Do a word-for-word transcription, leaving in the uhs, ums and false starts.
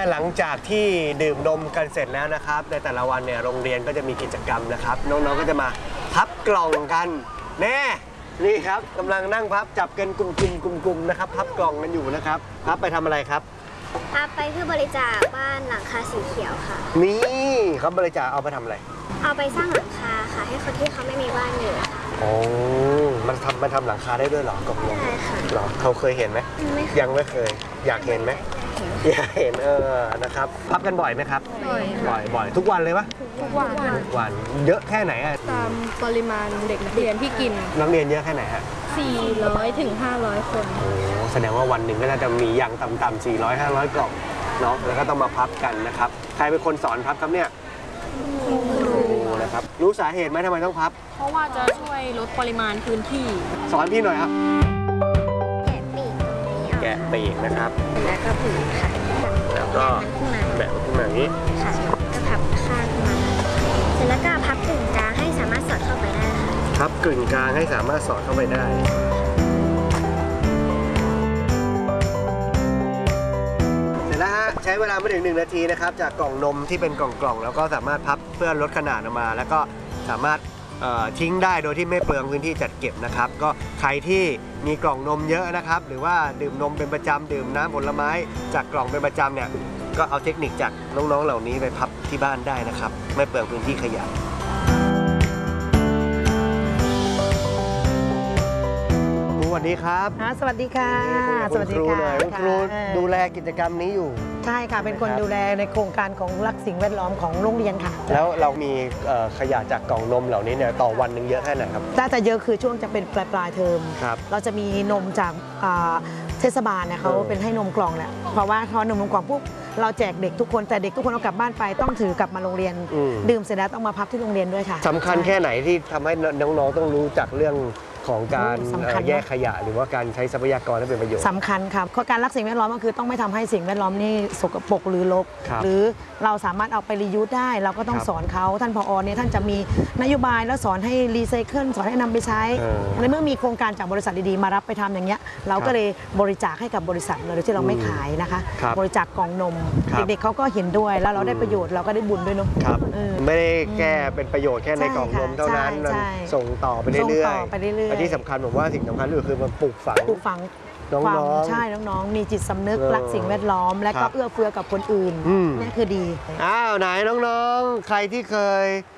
หลังจากที่ดื่มนมกันเสร็จแล้วนะครับในแต่ละวันเนี่ยโรงเรียนก็จะมีกิจกรรมนะครับน้องๆก็จะมาพับกล่องกันแน่นี่ครับกำลังนั่งพับจับกันกลุ่มๆๆๆนะครับพับกล่องกันอยู่นะครับพับไปทำอะไรครับพับไปเพื่อบริจาคบ้านหลังคาสีเขียวค่ะนี่เขาบริจาคเอาไปทำอะไรเอาไปสร้างหลังคาค่ะให้คนที่เขาไม่มีบ้านอยู่โอ้มันทำมันทำหลังคาได้ด้วยเหรอกล่องนมใช่ค่ะหรอเขาเคยเห็นไหมยังไม่เคยอยากเห็นไหมอยากเห็นเออนะครับพับกันบ่อยไหมครับบ่อยบ่อยบ่อยทุกวันเลยปะทุกวันทุกวันเยอะแค่ไหนอะตามปริมาณเด็กนักเรียนที่กินนักเรียนเยอะแค่ไหนฮะสี่ร้อยถึงห้าร้อยคนโอ้แสดงว่าวันหนึ่งก็น่าจะมีอย่างต่ำๆสี่ร้อยห้าร้อยกล่องเนาะแล้วก็ต้องมาพับกันนะครับใครเป็นคนสอนพับครับเนี่ยครูนะครับรู้สาเหตุไหมทำไมต้องพับเพราะว่าจะช่วยลดปริมาณพื้นที่สอนพี่หน่อยครับแกะปีกตรงนี้แกะปีกนะครับแล้วก็ผืนค่ะแล้วก็แบบขึ้นมาอย่างนี้ค่ะก็พับข้างมาเสร็จแล้วก็พับกึ่งกลางให้สามารถสอดเข้าไปได้ค่ะพับกึ่งกลางให้สามารถสอดเข้าไปได้เสร็จแล้วฮะใช้เวลาไม่ถึงหนึ่งนาทีนะครับจากกล่องนมที่เป็นกล่องๆแล้วก็สามารถพับเพื่อลดขนาดออกมาแล้วก็สามารถทิ้งได้โดยที่ไม่เปลืองพื้นที่จัดเก็บนะครับก็ใครที่มีกล่องนมเยอะนะครับหรือว่าดื่มนมเป็นประจำดื่มน้ำผลไม้จากกล่องเป็นประจำเนี่ยก็เอาเทคนิคจากน้องๆเหล่านี้ไปพับที่บ้านได้นะครับไม่เปลืองพื้นที่ขยะสวัสดีครับสวัสดีค่ะสวัสดีค่ะคุณครูดูแลกิจกรรมนี้อยู่ใช่ค่ะเป็นคนดูแลในโครงการของรักสิ่งแวดล้อมของโรงเรียนค่ะแล้วเรามีขยะจากกล่องนมเหล่านี้เนี่ยต่อวันหนึ่งเยอะแค่ไหนครับถ้าจะเยอะคือช่วงจะเป็นปลายปลายเทอมเราจะมีนมจากเทศบาลเนี่ยเขาเป็นให้นมกล่องแหละเพราะว่าพอนมกล่องปุ๊บเราแจกเด็กทุกคนแต่เด็กทุกคนเอากลับบ้านไปต้องถือกลับมาโรงเรียนดื่มเสร็จแล้วต้องมาพับที่โรงเรียนด้วยค่ะสำคัญแค่ไหนที่ทำให้น้องๆต้องรู้จักเรื่องของการแยกขยะหรือว่าการใช้ทรัพยากรให้เป็นประโยชน์สำคัญครับข้อการรักสิ่งแวดล้อมก็คือต้องไม่ทำให้สิ่งแวดล้อมนี่สกปรกหรือรกหรือเราสามารถเอาไปรียูสได้เราก็ต้องสอนเขาท่านผอเนี่ยท่านจะมีนโยบายแล้วสอนให้รีไซเคิลสอนให้นำไปใช้ในเมื่อมีโครงการจากบริษัทดีๆมารับไปทำอย่างเงี้ยเราก็เลยบริจาคให้กับบริษัทโดยที่เราไม่ขายนะคะบริจาคกล่องนมเด็กๆเขาก็เห็นด้วยแล้วเราได้ประโยชน์เราก็ได้บุญด้วยเนาะไม่ได้แค่เป็นประโยชน์แค่ในกล่องนมเท่านั้นส่งต่อไปเรื่อยๆอันที่สำคัญผมว่าสิ่งสำคัญก็คือมันปลูกฝังปลูกฝังน้องๆใช่น้องๆมีจิตสำนึกรักสิ่งแวดล้อมและก็เอื้อเฟื้อกับคนอื่นนี่คือดีอ้าวไหนน้องๆใครที่เคย